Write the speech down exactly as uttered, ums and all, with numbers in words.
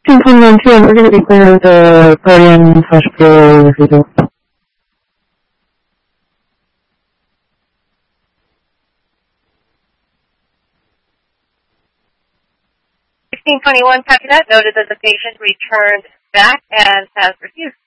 sixteen twenty-one two, I'm going to be clear of the Guardian slash Pro refusal. sixteen twenty-one, copy that. Noted that the patient returned back and has refused.